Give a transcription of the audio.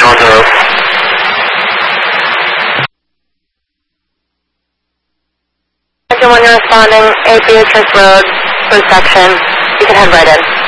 Toronto. When you're responding, 8 Beatrice Road, first section, you can head right in.